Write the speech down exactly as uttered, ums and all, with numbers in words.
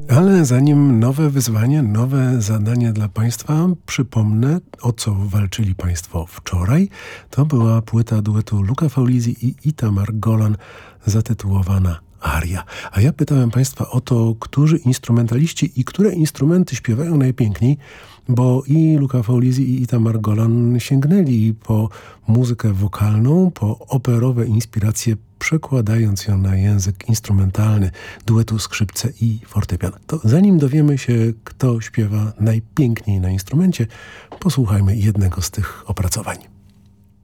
Ale zanim nowe wyzwanie, nowe zadanie dla Państwa, przypomnę, o co walczyli Państwo wczoraj. To była płyta duetu Luca Faulisi i Itamar Golan zatytułowana Aria. A ja pytałem Państwa o to, którzy instrumentaliści i które instrumenty śpiewają najpiękniej, bo i Luca Faulisi i Itamar Golan sięgnęli po muzykę wokalną, po operowe inspiracje, przekładając ją na język instrumentalny duetu skrzypce i fortepian. To zanim dowiemy się, kto śpiewa najpiękniej na instrumencie, posłuchajmy jednego z tych opracowań.